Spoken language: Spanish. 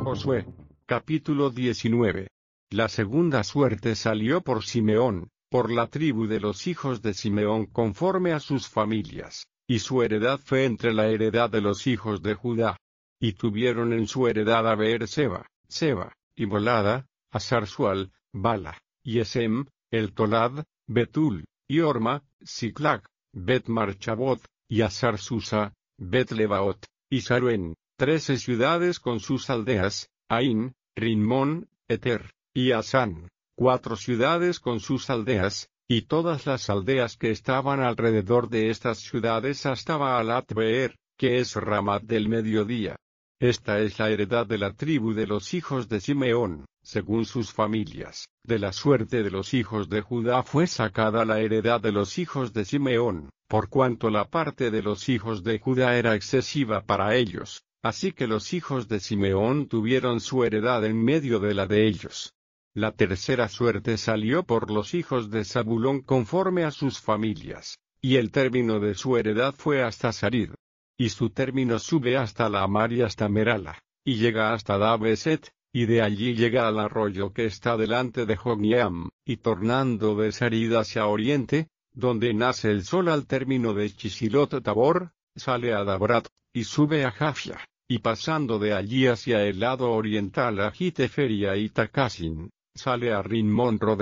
Josué. Capítulo 19. La segunda suerte salió por Simeón, por la tribu de los hijos de Simeón conforme a sus familias, y su heredad fue entre la heredad de los hijos de Judá. Y tuvieron en su heredad a Beer-seba, Seba, y Molada, a Sarsual, Bala, y Esem, el Tolad, Betul, y Orma, Siclag, Bet-Marchabot, y a Sarsusa, Bet-Lebaot, y Saruen, 13 ciudades con sus aldeas, Ain, Rimmón, Eter, y Asán, 4 ciudades con sus aldeas, y todas las aldeas que estaban alrededor de estas ciudades hasta Baalat-Beer, que es Ramat del mediodía. Esta es la heredad de la tribu de los hijos de Simeón, según sus familias. De la suerte de los hijos de Judá fue sacada la heredad de los hijos de Simeón, por cuanto la parte de los hijos de Judá era excesiva para ellos, así que los hijos de Simeón tuvieron su heredad en medio de la de ellos. La tercera suerte salió por los hijos de Zabulón conforme a sus familias, y el término de su heredad fue hasta Sarid. Y su término sube hasta la Mar y hasta Merala, y llega hasta Dabeset, y de allí llega al arroyo que está delante de Jogneam, y tornando de Sarid hacia oriente, donde nace el sol al término de Chisilot Tabor, sale a Dabrat, y sube a Jafia, y pasando de allí hacia el lado oriental a Gitefer y a Itacasin, sale a Rimmón